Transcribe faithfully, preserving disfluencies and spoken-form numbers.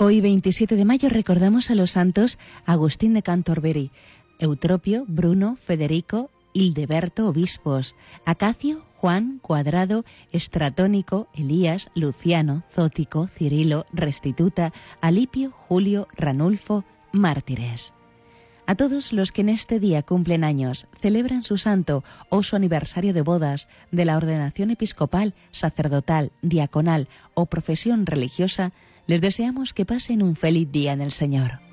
Hoy, veintisiete de mayo, recordamos a los santos Agustín de Canterbury, Eutropio, Bruno, Federico, Hildeberto, obispos, Acacio, Juan, Cuadrado, Estratónico, Elías, Luciano, Zótico, Cirilo, Restituta, Alipio, Julio, Ranulfo, mártires. A todos los que en este día cumplen años, celebran su santo o su aniversario de bodas, de la ordenación episcopal, sacerdotal, diaconal o profesión religiosa, les deseamos que pasen un feliz día en el Señor.